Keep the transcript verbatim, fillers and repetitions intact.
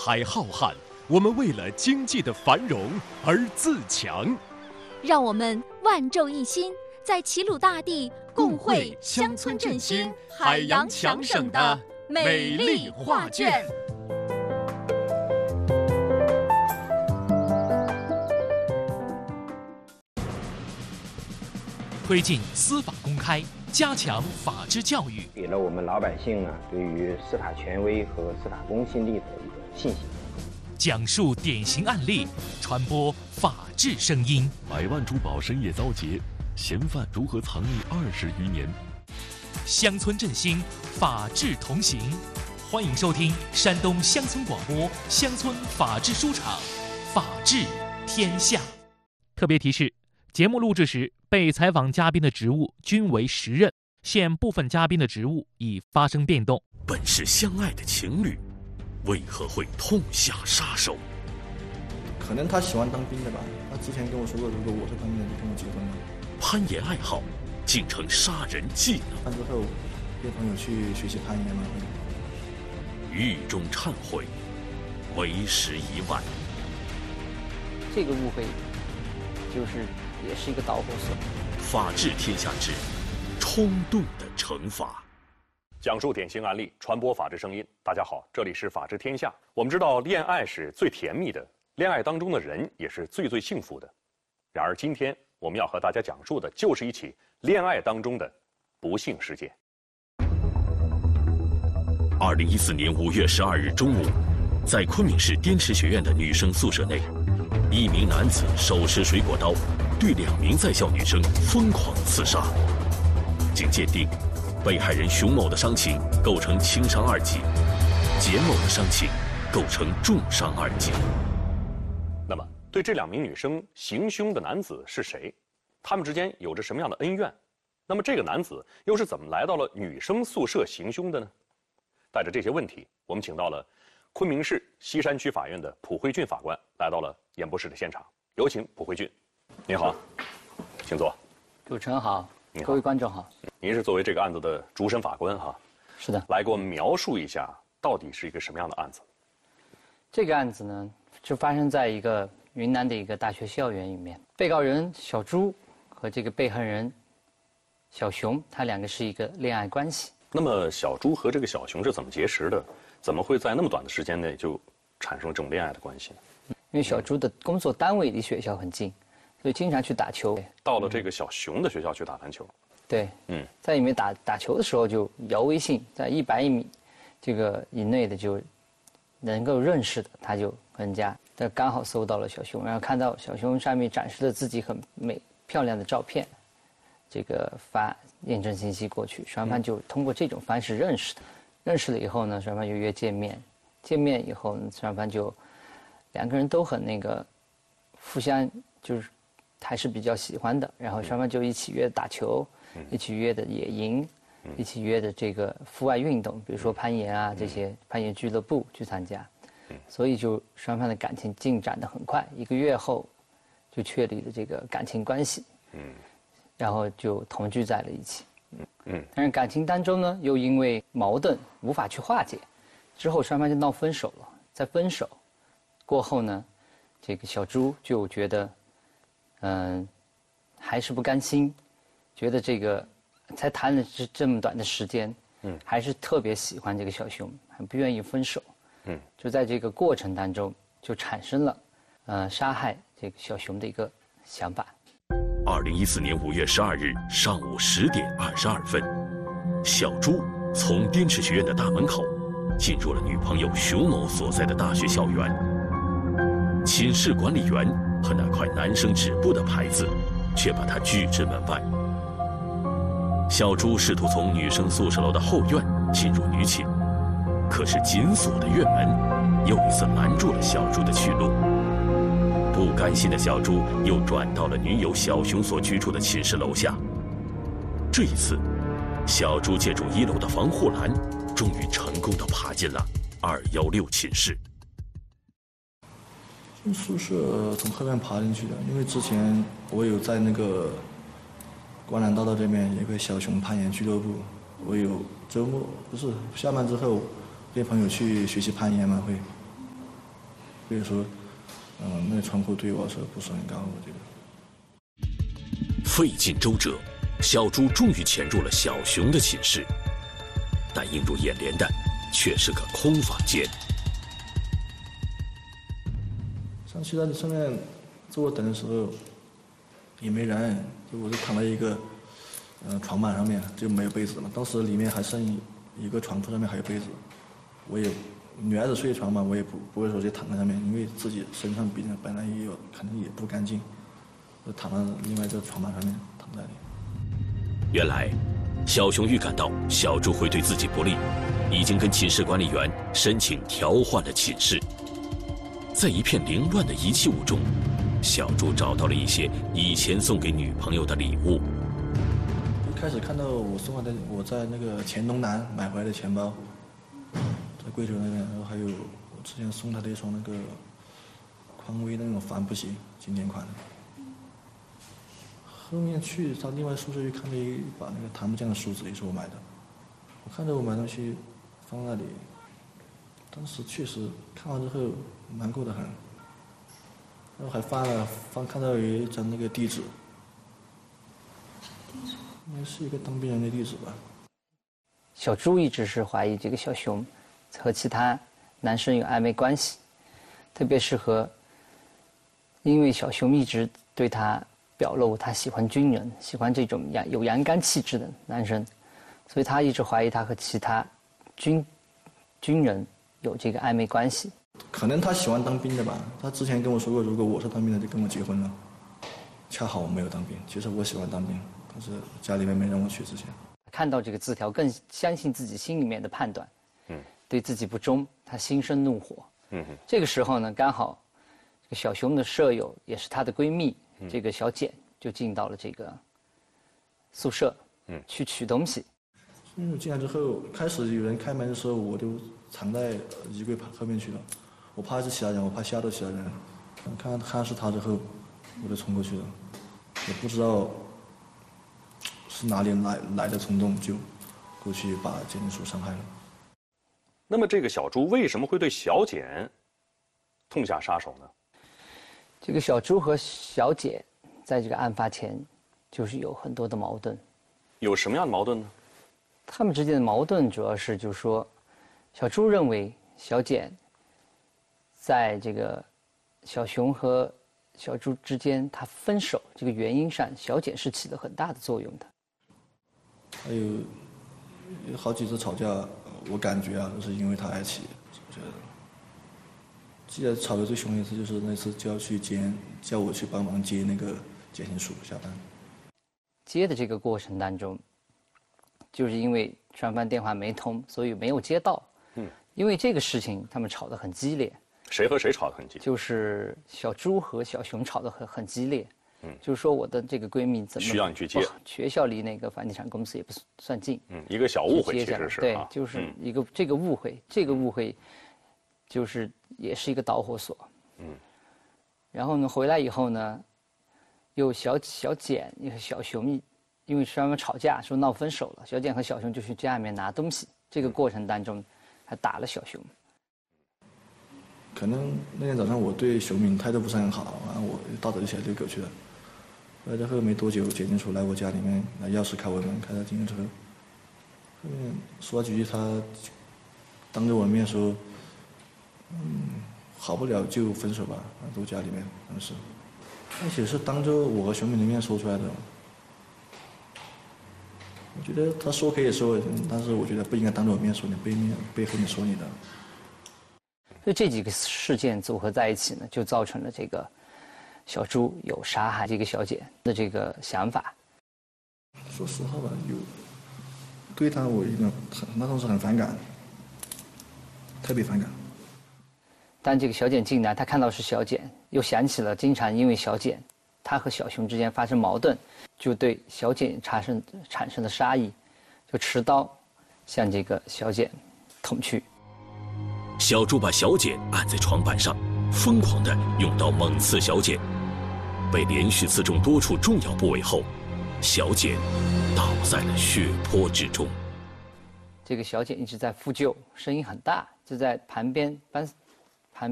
海浩瀚，我们为了经济的繁荣而自强。 让我们万众一心，在齐鲁大地共绘乡村振兴、海洋强省的美丽画卷。 推进司法公开，加强法治教育， 给了我们老百姓呢对于司法权威和司法公信力的一个信心。 讲述典型案例，传播法治声音。 百万珠宝深夜遭劫，嫌犯如何藏匿二十余年？ 乡村振兴，法治同行。欢迎收听山东乡村广播乡村法治书场，法治天下。特别提示：节目录制时，被采访嘉宾的职务均为实任，现部分嘉宾的职务已发生变动。 本是相爱的情侣，为何会痛下杀手？ 可能他喜欢当兵的吧，他之前跟我说过，如果我是当兵的，就跟我结婚了。 攀岩爱好竟成杀人技能。 之后跟朋友去学习攀岩嘛。 狱中忏悔，为时已晚。 这个误会，就是也是一个导火索。 法治天下之冲动的惩罚。 讲述典型案例，传播法治声音。大家好，这里是法治天下。我们知道，恋爱是最甜蜜的，恋爱当中的人也是最最幸福的。然而，今天我们要和大家讲述的就是一起恋爱当中的不幸事件。 二零一四年五月十二日中午，在昆明市滇池学院的女生宿舍内，一名男子手持水果刀，对两名在校女生疯狂刺杀。经鉴定，被害人熊某的伤情构成轻伤二级，简某的伤情构成重伤二级。 那么，对这两名女生行凶的男子是谁？他们之间有着什么样的恩怨？那么，这个男子又是怎么来到了女生宿舍行凶的呢？带着这些问题，我们请到了昆明市西山区法院的蒲慧俊法官来到了演播室的现场。有请蒲慧俊。您好，请坐。 主持人好，各位观众好。 您是作为这个案子的主审法官哈？ 是的。 来给我们描述一下，到底是一个什么样的案子？ 这个案子呢，就发生在一个云南的一个大学校园里面。被告人小朱和这个被害人小熊，他两个是一个恋爱关系。 那么小朱和这个小熊是怎么结识的？怎么会在那么短的时间内就产生了这种恋爱的关系呢？ 因为小朱的工作单位离学校很近，所以经常去打球。 到了这个小熊的学校去打篮球。 对，嗯，在里面打打球的时候就遥微信，在一百米这个以内的就能够认识的，他就跟人家，他刚好搜到了小熊，然后看到小熊上面展示了自己很美漂亮的照片，这个发验证信息过去，双方就通过这种方式认识的。认识了以后呢，双方就约见面，见面以后呢，双方就两个人都很那个，互相就是还是比较喜欢的，然后双方就一起约打球，一起约的野营，一起约的这个户外运动，比如说攀岩啊这些攀岩俱乐部去参加，所以就双方的感情进展得很快，一个月后就确立了这个感情关系，然后就同居在了一起。嗯，但是感情当中呢，又因为矛盾无法去化解，之后双方就闹分手了。在分手过后呢，这个小朱就觉得，嗯、呃，还是不甘心，觉得这个才谈了这这么短的时间，嗯，还是特别喜欢这个小熊，还不愿意分手，嗯，就在这个过程当中就产生了，呃，杀害这个小熊的一个想法。 二零一四年五月十二日上午十点二十二分，小朱从滇池学院的大门口进入了女朋友熊某所在的大学校园。寝室管理员和那块男生止步的牌子，却把他拒之门外。小朱试图从女生宿舍楼的后院进入女寝，可是紧锁的院门又一次拦住了小朱的去路。不甘心的小朱又转到了女友小熊所居住的寝室楼下。这一次，小朱借助一楼的防护栏，终于成功地爬进了二一六寝室。 宿舍从后面爬进去的，因为之前我有在那个观澜大道这边有个小熊攀岩俱乐部，我有周末不是下班之后跟朋友去学习攀岩嘛会。 所以说，嗯，那个窗户对我是不是很高？我觉得。 费尽周折，小朱终于潜入了小熊的寝室，但映入眼帘的却是个空房间。 上去在上面坐等的时候，也没人，就我就躺在一个呃床板上面，就没有被子嘛。当时里面还剩一个床铺，上面还有被子，我也女孩子睡床嘛，我也不不会说就躺在上面，因为自己身上毕竟本来也有，可能也不干净，就躺在另外一个床板上面躺在里。 原来，小熊预感到小朱会对自己不利，已经跟寝室管理员申请调换了寝室。在一片凌乱的遗弃物中，小朱找到了一些以前送给女朋友的礼物。 一开始看到我送来的，我在那个黔东南买回来的钱包，在贵州那边，然后还有我之前送他的一双那个匡威的那种帆布鞋，经典款的。后面去他另外宿舍又看到一把那个檀木匠的梳子，也是我买的。我看着我买东西放那里，当时确实看完之后难过的很。然后还翻了翻，看到有一张那个地址，应该是一个当兵人的地址吧。 小朱一直是怀疑这个小熊和其他男生有暧昧关系，特别是和，因为小熊一直对他表露他喜欢军人，喜欢这种阳有阳刚气质的男生，所以他一直怀疑他和其他军军人有这个暧昧关系。 可能他喜欢当兵的吧，他之前跟我说过，如果我是当兵的就跟我结婚了。恰好我没有当兵，其实我喜欢当兵，但是家里面没让我去之前。 看到这个字条，更相信自己心里面的判断，嗯，对自己不忠，他心生怒火。嗯哼，这个时候呢，刚好这个小熊的舍友也是她的闺蜜，嗯、这个小简就进到了这个宿舍，嗯，去取东西。 嗯，进来之后，开始有人开门的时候，我就藏在衣柜后面去了。我怕是其他人，我怕吓到其他人。看看是他之后，我就冲过去了。也不知道是哪里来来的冲动，就过去把简直书伤害了。 那么，这个小朱为什么会对小简痛下杀手呢？ 这个小朱和小简在这个案发前，就是有很多的矛盾。 有什么样的矛盾呢？ 他们之间的矛盾主要是，就是说，小朱认为小简在这个小熊和小朱之间，他分手这个原因上，小简是起了很大的作用的。 还有有好几次吵架，我感觉啊，都是因为他而起。我觉得，记得吵得最凶一次就是那次叫去接，叫我去帮忙接那个简行书下班。 接的这个过程当中，就是因为双方电话没通，所以没有接到。嗯，因为这个事情，他们吵得很激烈。 谁和谁吵得很激烈？ 就是小朱和小熊吵得很很激烈。嗯，就是说我的这个闺蜜怎么需要你去接？ 学校离那个房地产公司也不算近。 嗯，一个小误会其实是对，就是一个、嗯、这个误会，这个误会，就是也是一个导火索。嗯，然后呢，回来以后呢，又小小简和小熊，因为双方吵架，说闹分手了，小简和小熊就去家里面拿东西，这个过程当中还打了小熊。 可能那天早上我对熊敏态度不是很好，然后我大早就起来遛狗去了。来之后没多久，简进出来我家里面，拿钥匙开我门，开到进去之后，后面说了几句，他当着我的面说：“嗯，好不了就分手吧。”都家里面当时，而且是当着我和熊敏的面说出来的。我觉得他说可以说，但是我觉得不应该当着我面说，你背面背后你说你的。 所以这几个事件组合在一起呢，就造成了这个小朱有杀害这个小简的这个想法。 说实话吧，有对他我一个很那时候是很反感，特别反感。 当这个小简进来，他看到是小简，又想起了经常因为小简，他和小熊之间发生矛盾，就对小简产生产生了杀意，就持刀向这个小简捅去。 小朱把小简按在床板上，疯狂地用刀猛刺小简。被连续刺中多处重要部位后，小简倒在了血泊之中。 这个小简一直在呼救，声音很大，就在旁边搬